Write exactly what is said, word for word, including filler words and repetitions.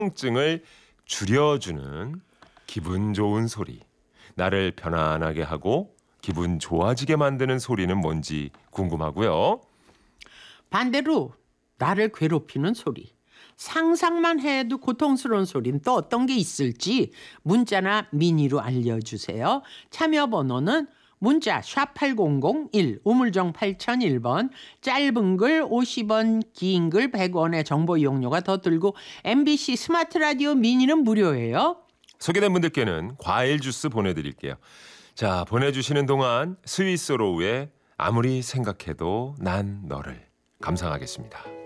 통증을 줄여주는 기분 좋은 소리. 나를 편안하게 하고 기분 좋아지게 만드는 소리는 뭔지 궁금하고요. 반대로 나를 괴롭히는 소리. 상상만 해도 고통스러운 소리는 또 어떤 게 있을지 문자나 미니로 알려주세요. 참여 번호는 문자 샵 팔공공일 우물정 팔공공일 번, 짧은 글 오십 원, 긴 글 백 원의 정보 이용료가 더 들고 엠비씨 스마트 라디오 미니는 무료예요. 소개된 분들께는 과일 주스 보내드릴게요. 자, 보내주시는 동안 스위스로우의 아무리 생각해도 난 너를 감상하겠습니다.